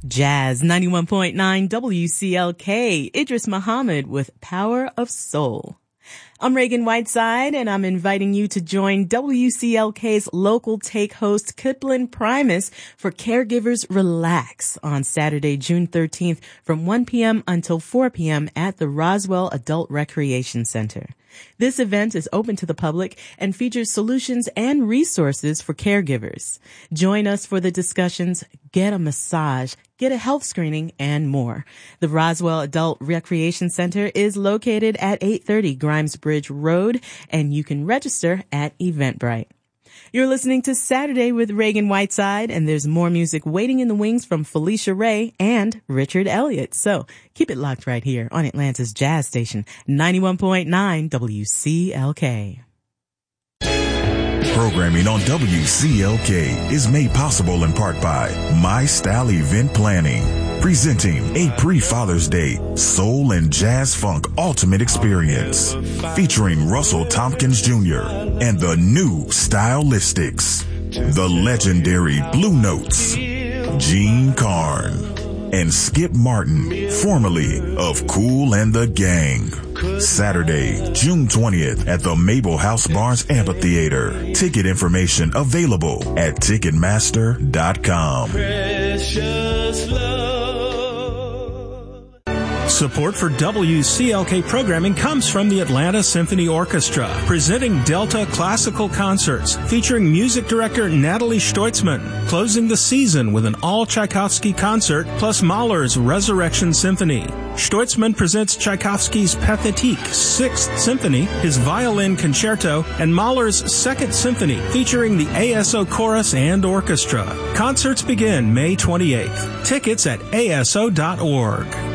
Jazz 91.9 WCLK, Idris Muhammad with Power of Soul. I'm Reagan Whiteside, and I'm inviting you to join WCLK's local take host, Kipling Primus, for Caregivers Relax on Saturday, June 13th from 1 p.m. until 4 p.m. at the Roswell Adult Recreation Center. This event is open to the public and features solutions and resources for caregivers. Join us for the discussions, get a massage, get a health screening, and more. The Roswell Adult Recreation Center is located at 830 Grimes Bridge Road, and you can register at Eventbrite. You're listening to Saturday with Reagan Whiteside, and there's more music waiting in the wings from Felicia Ray and Richard Elliott. So keep it locked right here on Atlanta's Jazz Station, 91.9 WCLK. Programming on WCLK is made possible in part by My Style Event Planning, presenting a pre-Father's Day soul and jazz funk ultimate experience, featuring Russell Tompkins Jr. and the new Stylistics, the legendary Blue Notes, Gene Carn, and Skip Martin, formerly of Kool and the Gang. Saturday, June 20th at the Mabel House Barnes Amphitheater. Ticket information available at Ticketmaster.com. Precious love. Support for WCLK programming comes from the Atlanta Symphony Orchestra, presenting Delta Classical Concerts, featuring music director Natalie Stoitzman, closing the season with an all-Tchaikovsky concert, plus Mahler's Resurrection Symphony. Stoitzman presents Tchaikovsky's Pathétique 6th Symphony, his violin concerto, and Mahler's 2nd Symphony, featuring the ASO Chorus and Orchestra. Concerts begin May 28th. Tickets at aso.org.